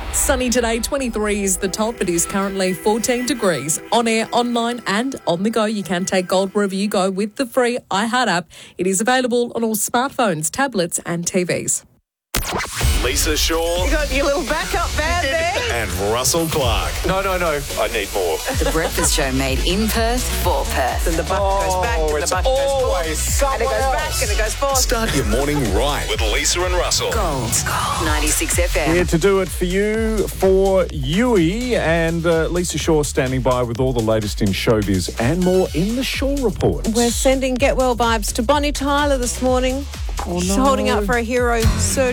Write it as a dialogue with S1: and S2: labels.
S1: Sunny today, 23 is the top. It is currently 14 degrees. On air, online and on the go, you can take gold wherever you go with the free iHeart app. It is available on all smartphones, tablets and TVs.
S2: Lisa Shaw.
S3: You got your little backup band there.
S2: And Russell Clark. No. I need more.
S4: The Breakfast Show made in Perth for Perth.
S3: And the bucket goes back, and the
S2: it's
S3: bucket goes
S2: always
S3: forward, and it goes
S2: somewhere
S3: back,
S2: else.
S3: and it goes forward.
S2: Start your morning right with Lisa and Russell.
S4: Gold 96 FM.
S5: Here to do it for you, for Yui, and Lisa Shaw standing by with all the latest in showbiz and more in the Shaw Report.
S3: We're sending get well vibes to Bonnie Tyler this morning. She's holding out for a hero, Sir